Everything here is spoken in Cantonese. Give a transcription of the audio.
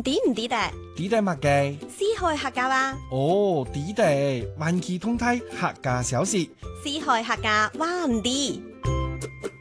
知唔知噠？ 知得乜嘅？ 四海客家話， 哦，知得，萬企通梯客家小事。 四海客家話唔知。